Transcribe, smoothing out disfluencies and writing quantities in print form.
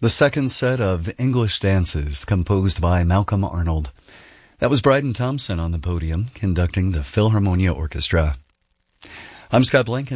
The second set of English dances composed by Malcolm Arnold. That was Bryden Thompson on the podium conducting the Philharmonia Orchestra. I'm Scott Blanken.